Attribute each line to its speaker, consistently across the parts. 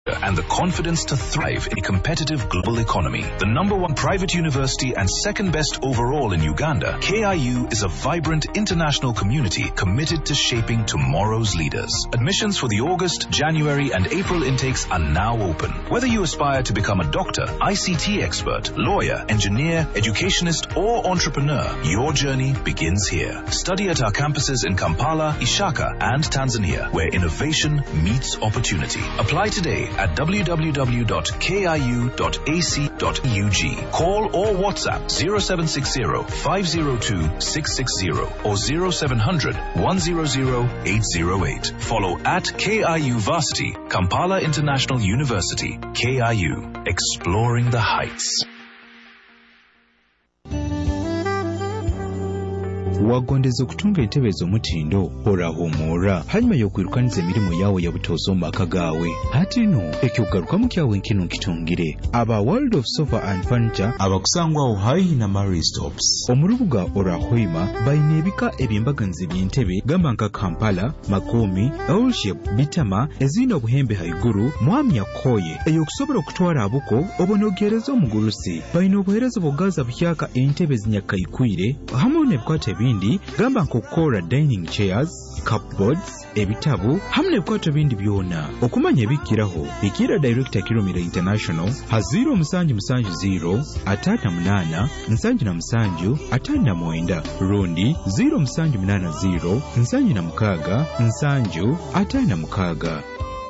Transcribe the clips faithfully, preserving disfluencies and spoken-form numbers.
Speaker 1: and the confidence to thrive in a competitive global economy. The number one private university and second best overall in Uganda, K I U is a vibrant international community committed to shaping tomorrow's leaders. Admissions for the August, January and April intakes are now open. Whether you aspire to become a doctor, I C T expert, lawyer, engineer, educationist or entrepreneur, your journey begins here. Study at our campuses in Kampala, Ishaka and Tanzania, where innovation meets opportunity. Apply today at w w w dot k i u dot a c dot u g. Call or WhatsApp zero seven six zero, five zero two, six six zero or zero seven zero zero, one zero zero, eight zero eight. Follow at K I U Varsity, Kampala International University. K I U, exploring the heights.
Speaker 2: Wagondeza okutunga entebe ez'omutindo olahumura hanyuma y'okwirukaniza emirimu yawe ya butoozi mu maka gaawe. Hati nno eky'okugarukamu kyawe nkino nkitungire aba World of Sofa and Furniture abakusangwawo hayi na Mary Stops omurubuga Orahoima bayina ebika ebyembaganizi by'entebe gamba nka Kampala, Makomi, Elship, Bitama ezirina obuhembe haiguru mwami yakoye ey'okusobola okutwala abuko obonogereza omugulusi. Bayina obuheereza bw'ogaza buhyaka entebe zinyakaikwire hamwe n'ebikwata ebindi gamba nk'okukora dining chairs, cupboards, ebitabu hamwe n'ebikwato bindi byonna. Okumanya ebikkiraho bikira Director Kilomita International ha zero musanju musanju zero ataata munaana nsanju na musanju ataano na mwenda rundi zero musanju munaana zero nsanju na mukaaga nsanju ataano na mukaaga.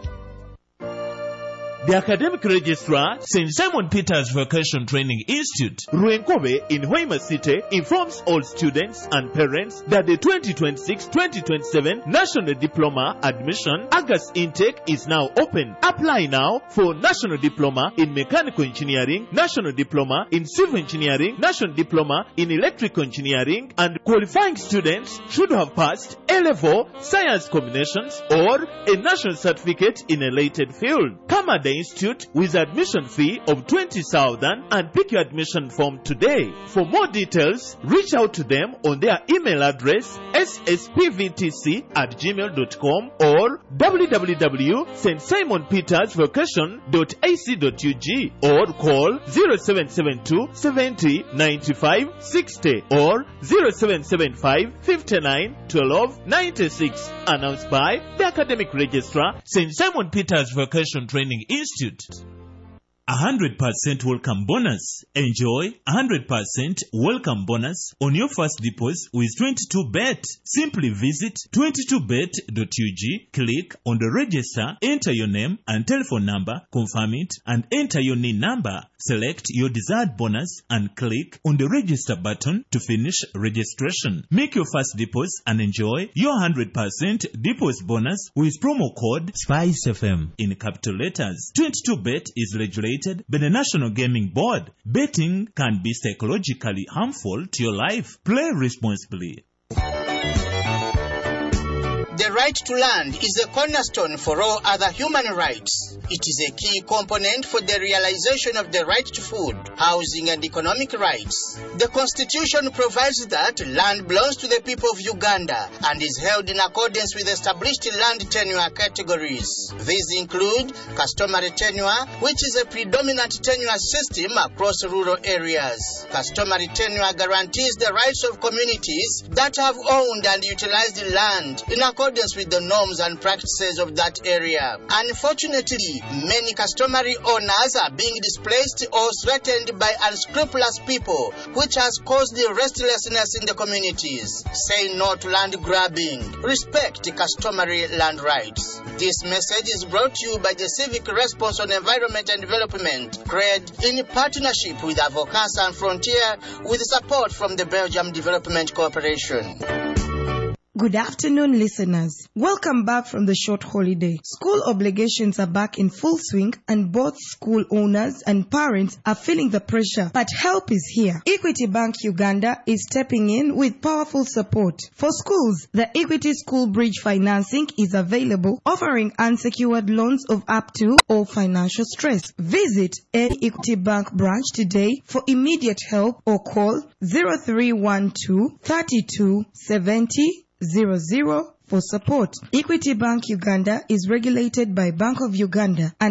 Speaker 3: The academic registrar, Saint Simon Peter's Vocation Training Institute, Ruenkobe in Hoima City, informs all students and parents that the twenty twenty-six twenty twenty-seven National Diploma Admission August intake is now open. Apply now for National Diploma in Mechanical Engineering, National Diploma in Civil Engineering, National Diploma in Electrical Engineering, and qualifying students should have passed A-Level Science Combinations or a National Certificate in a related field. Come at the Institute with admission fee of twenty thousand and pick your admission form today. For more details, reach out to them on their email address s s p v t c at gmail dot com or w w w dot st simon peters vocation dot a c dot u g or call zero seven seven two, seventy, ninety-five, sixty or zero seven seven five, fifty-nine, twelve, ninety-six. Announced by the Academic Registrar, Saint Simon Peter's Vocation Training Institute. one hundred percent welcome bonus. Enjoy one hundred percent welcome bonus on your first deposit with twenty-two bet. Simply visit twenty-two bet dot u g, click on the register, enter your name and telephone number, confirm it and enter your N I N number. Select your desired bonus and click on the register button to finish registration. Make your first deposit and enjoy your one hundred percent deposit bonus with promo code Spice F M in capital letters. twenty-two bet is regulated by the National Gaming Board. Betting can be psychologically harmful to your life. Play responsibly.
Speaker 4: The right to land is a cornerstone for all other human rights. It is a key component for the realization of the right to food, housing, and economic rights. The Constitution provides that land belongs to the people of Uganda and is held in accordance with established land tenure categories. These include customary tenure, which is a predominant tenure system across rural areas. Customary tenure guarantees the rights of communities that have owned and utilized land in accordance with the norms and practices of that area. Unfortunately, many customary owners are being displaced or threatened by unscrupulous people, which has caused restlessness in the communities. Say no to land grabbing. Respect customary land rights. This message is brought to you by the Civic Response on Environment and Development, C R E D, in partnership with Avocat Sans Frontier, with support from the Belgium Development Corporation.
Speaker 5: Good afternoon, listeners. Welcome back from the short holiday. School obligations are back in full swing and both school owners and parents are feeling the pressure, but help is here. Equity Bank Uganda is stepping in with powerful support. For schools, the Equity School Bridge financing is available, offering unsecured loans of up to all financial stress. Visit any Equity Bank branch today for immediate help or call zero three one two, three two seven zero zero zero for support. Equity Bank Uganda is regulated by Bank of Uganda and